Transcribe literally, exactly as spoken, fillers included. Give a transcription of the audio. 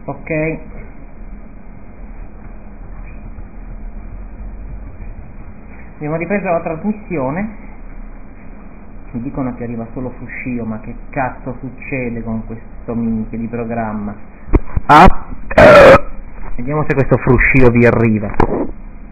Ok, abbiamo ripreso la trasmissione. Mi dicono che arriva solo fruscio, ma che cazzo succede con questo minchia di programma? Ah, vediamo se questo fruscio vi arriva.